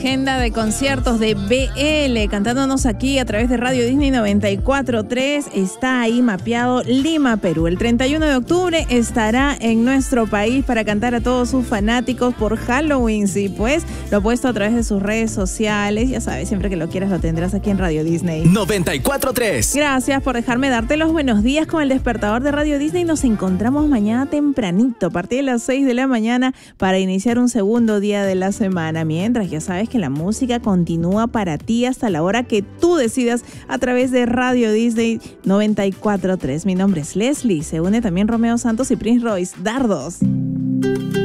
agenda de conciertos de BL, cantándonos aquí a través de Radio Disney 94.3. Está ahí mapeado Lima, Perú. El 31 de octubre estará en nuestro país para cantar a todos sus fanáticos por Halloween. Sí, pues lo ha puesto a través de sus redes sociales. Ya sabes, siempre que lo quieras lo tendrás aquí en Radio Disney 94.3. Gracias por dejarme darte los buenos días con el despertador de Radio Disney. Nos encontramos mañana tempranito, a partir de las 6 de la mañana, para iniciar un segundo día de la semana. Mientras ya sabes que la música continúa para ti hasta la hora que tú decidas a través de Radio Disney 94.3. Mi nombre es Leslie. Se une también Romeo Santos y Prince Royce. Dardos.